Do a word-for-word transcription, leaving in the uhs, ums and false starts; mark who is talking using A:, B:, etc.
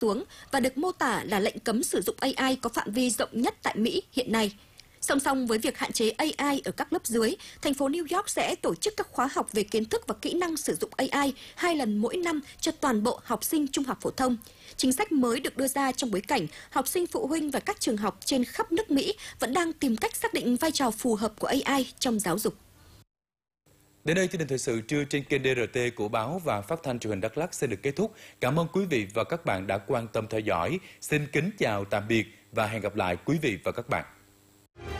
A: tuống và được mô tả là lệnh cấm sử dụng a i có phạm vi rộng nhất tại Mỹ hiện nay. Song song với việc hạn chế a i ở các lớp dưới, thành phố New York sẽ tổ chức các khóa học về kiến thức và kỹ năng sử dụng a i hai lần mỗi năm cho toàn bộ học sinh trung học phổ thông. Chính sách mới được đưa ra trong bối cảnh học sinh, phụ huynh và các trường học trên khắp nước Mỹ vẫn đang tìm cách xác định vai trò phù hợp của a i trong giáo dục.
B: Đến đây, chương trình thời sự trưa trên kênh đê rờ tê của báo và phát thanh truyền hình Đắk Lắk xin được kết thúc. Cảm ơn quý vị và các bạn đã quan tâm theo dõi. Xin kính chào tạm biệt và hẹn gặp lại quý vị và các bạn.